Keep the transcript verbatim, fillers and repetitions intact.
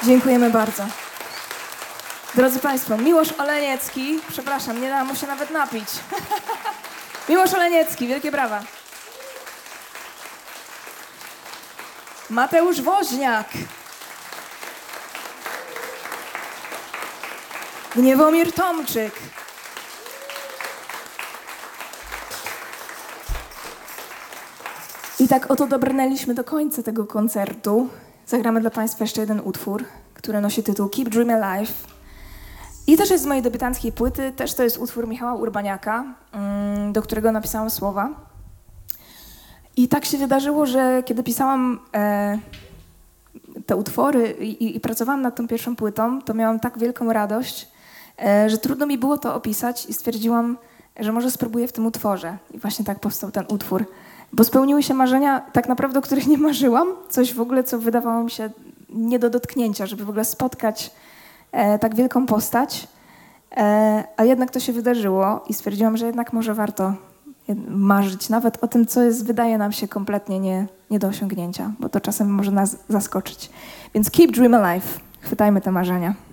Dziękujemy bardzo. Drodzy Państwo, Miłosz Oleniecki, przepraszam, nie dałam mu się nawet napić. Miłosz Oleniecki, wielkie brawa. Mateusz Woźniak. Gniewomir Tomczyk. I tak oto dobrnęliśmy do końca tego koncertu. Zagramy dla Państwa jeszcze jeden utwór, który nosi tytuł Keep Dream Alive. I też jest z mojej debiutanckiej płyty, też to jest utwór Michała Urbaniaka, do którego napisałam słowa. I tak się wydarzyło, że kiedy pisałam e, te utwory i, i pracowałam nad tą pierwszą płytą, to miałam tak wielką radość, e, że trudno mi było to opisać i stwierdziłam, że może spróbuję w tym utworze. I właśnie tak powstał ten utwór. Bo spełniły się marzenia, tak naprawdę, o których nie marzyłam. Coś w ogóle, co wydawało mi się nie do dotknięcia, żeby w ogóle spotkać e, tak wielką postać. E, a jednak to się wydarzyło i stwierdziłam, że jednak może warto marzyć nawet o tym, co jest, wydaje nam się kompletnie nie, nie do osiągnięcia, bo to czasem może nas zaskoczyć. Więc keep dream alive. Chwytajmy te marzenia.